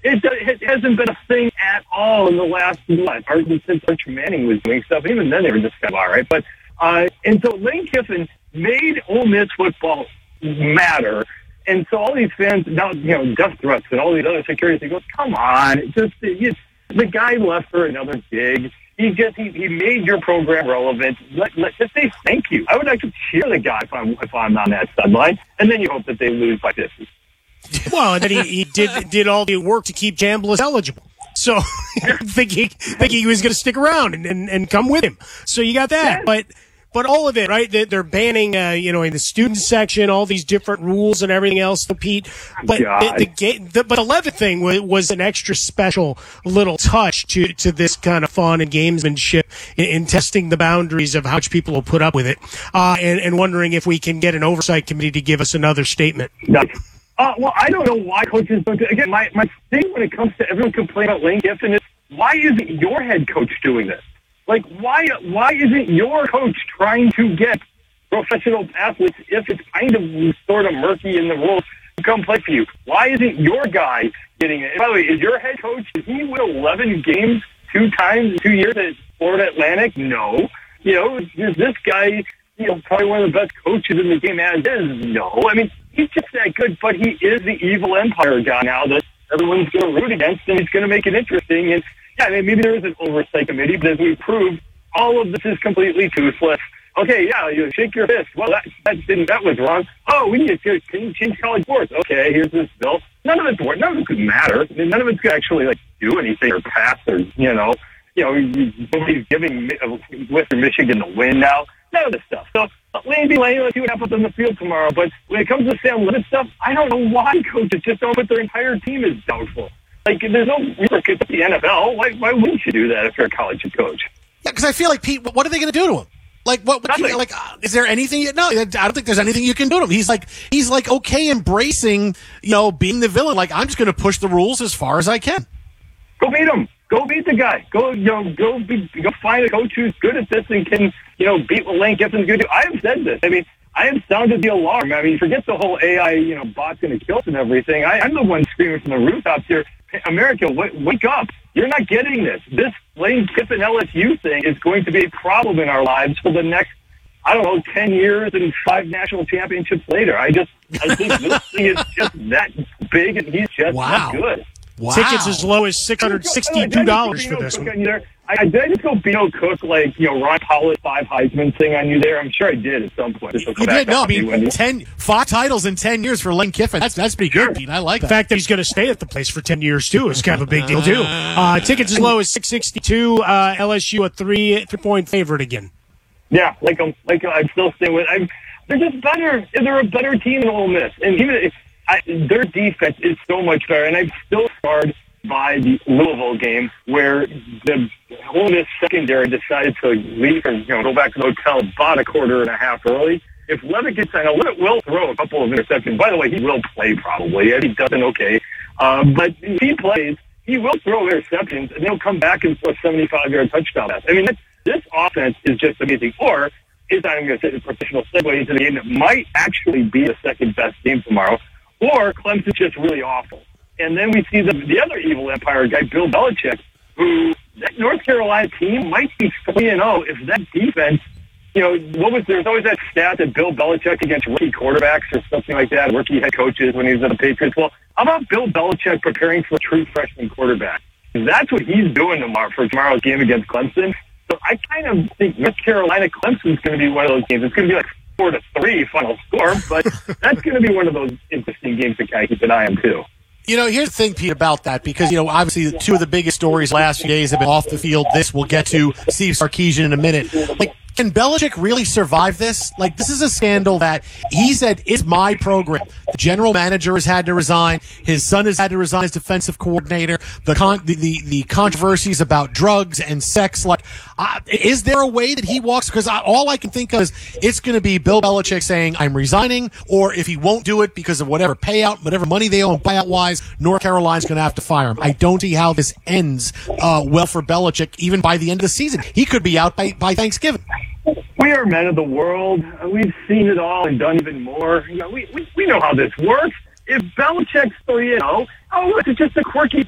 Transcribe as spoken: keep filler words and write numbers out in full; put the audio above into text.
It, it hasn't been a thing at all in the last month, or since Arch Manning was doing stuff. Even then, they were just kind of all right. But uh, and so Lane Kiffin made Ole Miss football matter. And so all these fans now, you know, death threats and all these other security things. Goes, come on, it's just it's, the guy left for another gig. He just he, he made your program relevant. Let, let just say thank you. I would like to cheer the guy if I'm if I'm on that sideline, and then you hope that they lose by fifty. Well, and then he, he did did all the work to keep Chambliss eligible. So thinking thinking he was going to stick around and, and, and come with him. So you got that, yes. but. But all of it, right? They're banning, uh, you know, in the student section, all these different rules and everything else. The Pete, but the, the game, the, but the eleventh thing was, was an extra special little touch to to this kind of fun and gamesmanship in, in testing the boundaries of how much people will put up with it, uh, and, and wondering if we can get an oversight committee to give us another statement. Uh, well, I don't know why coaches don't do it. Again, my my thing when it comes to everyone complaining about Lane Kiffin is why isn't your head coach doing this? Like, why why isn't your coach trying to get professional athletes, if it's kind of sort of murky in the rules, to come play for you? Why isn't your guy getting it? And by the way, is your head coach, did he win eleven games two times in two years at Florida Atlantic? No. You know, is this guy, you know, probably one of the best coaches in the game as is? No. I mean, he's just that good, but he is the evil empire guy now that everyone's going to root against, and he's going to make it interesting. And yeah, I mean, maybe there is an oversight committee, but as we proved, all of this is completely toothless. Okay, yeah, you shake your fist. Well, that that didn't that was wrong. Oh, we need to can you change college sports? Okay, here's this bill. None of it's none of it could matter. I mean, none of it's could actually like do anything or pass or you know, you know, nobody's giving Western Michigan the win now. None of this stuff. So Lane be Lane, let's see what happens on the field tomorrow. But when it comes to Sam Levitt stuff, I don't know why coaches just don't put their entire team is doubtful. Like, there's no work at the N F L. Why, why wouldn't you do that if you're a college coach? Yeah, because I feel like, Pete, what are they going to do to him? Like, what? what you, like, uh, is there anything? You, no, I don't think there's anything you can do to him. He's like, he's like, okay, embracing, you know, being the villain. Like, I'm just going to push the rules as far as I can. Go beat him. Go beat the guy. Go, you know, go be, go find a coach who's good at this and can, you know, beat what Lane Kiffin's going to do. I have said this. I mean, I have sounded the alarm. I mean, forget the whole A I, you know, bot's going to kill us and everything. I, I'm the one screaming from the rooftops here. America, wake, wake up. You're not getting this. This Lane Kiffin L S U thing is going to be a problem in our lives for the next, I don't know, ten years and five national championships later. I just, I think this thing is just that big and he's just wow. not good. Wow. Tickets as low as six hundred sixty-two dollars for this one. I, I did I just go Bino Cook, like, you know, Ron Powell five Heisman thing on you there? I'm sure I did at some point. You did, no, I mean, ten, five titles in ten years for Lane Kiffin. That's that's pretty sure. good, Pete. I like the that. fact that he's going to stay at the place for ten years, too, is kind of a big deal, too. Uh, tickets as low as six sixty-two, uh, L S U a three, three-point favorite again. Yeah, like I'm, like I'm still staying with I'm, they're just better. They're a better team than Ole Miss. And even if I, their defense is so much better, and I'm still scarred by the Louisville game where the Ole Miss secondary decided to leave and, you know, go back to the hotel about a quarter and a half early. If Levitt gets in, Levitt will throw a couple of interceptions. By the way, he will play probably. If he doesn't, okay. Um, but if he plays, he will throw interceptions, and he'll come back and throw a seventy-five-yard touchdown pass. I mean, this, this offense is just amazing. Or is I'm going to say the professional segue into the game that might actually be the second-best game tomorrow, or Clemson's just really awful. And then we see the the other evil empire guy, Bill Belichick, who that North Carolina team might be three and oh if that defense, you know, what was there's always that stat that Bill Belichick against rookie quarterbacks or something like that, rookie head coaches when he was at the Patriots. Well, how about Bill Belichick preparing for a true freshman quarterback? That's what he's doing tomorrow for tomorrow's game against Clemson. So I kind of think North Carolina Clemson is going to be one of those games. It's going to be like four to three final score, but that's going to be one of those interesting games to kind of keep an eye on too. You know, here's the thing, Pete, about that, because, you know, obviously two of the biggest stories last few days have been off the field. This we'll get to Steve Sarkisian in a minute. Like, can Belichick really survive this? Like, this is a scandal that he said, it's my program. The general manager has had to resign. His son has had to resign as defensive coordinator. The con- the, the, the controversies about drugs and sex. Like, uh, is there a way that he walks? Because I, all I can think of is it's going to be Bill Belichick saying, I'm resigning, or if he won't do it because of whatever payout, whatever money they owe buyout-wise, North Carolina's going to have to fire him. I don't see how this ends uh, well for Belichick, even by the end of the season. He could be out by, by Thanksgiving. We are men of the world. We've seen it all and done even more. You know, we, we we know how this works. If Belichick's three and oh, oh, look, it's just a quirky